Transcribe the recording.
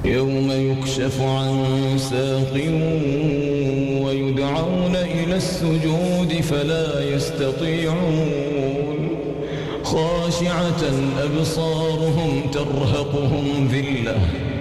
يوم يكشف عن ساق ويدعون إلى السجود فلا يستطيعون خاشعة أبصارهم ترهقهم ذلة